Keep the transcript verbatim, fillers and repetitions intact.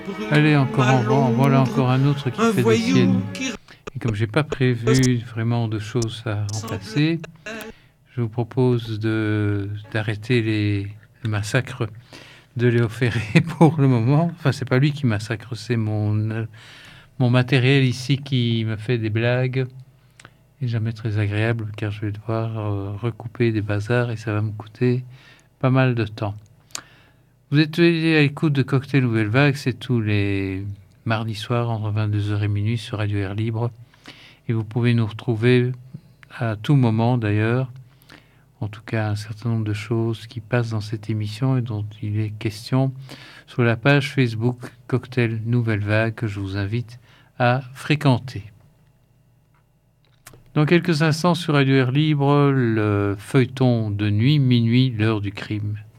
Allez, encore en vent, voilà encore un autre qui fait des siennes. Et comme j'ai pas prévu vraiment de choses à remplacer, je vous propose de, d'arrêter les, le massacre de Léo Ferré pour le moment. Enfin, c'est pas lui qui massacre, c'est mon, mon matériel ici qui me fait des blagues. Et jamais très agréable car je vais devoir euh, recouper des bazars et ça va me coûter pas mal de temps. Vous êtes à l'écoute de Cocktail Nouvelle Vague, c'est tous les mardis soirs entre vingt-deux heures et minuit sur Radio Air Libre. Et vous pouvez nous retrouver à tout moment d'ailleurs, en tout cas un certain nombre de choses qui passent dans cette émission et dont il est question sur la page Facebook Cocktail Nouvelle Vague que je vous invite à fréquenter. Dans quelques instants sur Radio Air Libre, le feuilleton de nuit, minuit, l'heure du crime.